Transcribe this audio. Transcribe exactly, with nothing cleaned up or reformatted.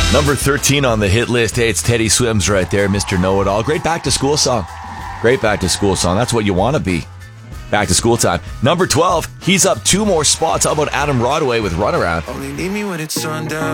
Number thirteen on the hit list. Hey, it's Teddy Swims right there, Mister Know-It-All. Great back-to-school song. Great back-to-school song. That's what you want to be. Back to school time. Number twelve, he's up two more spots. How about Adam Rodway with Runaround? Only need me when it's sundown.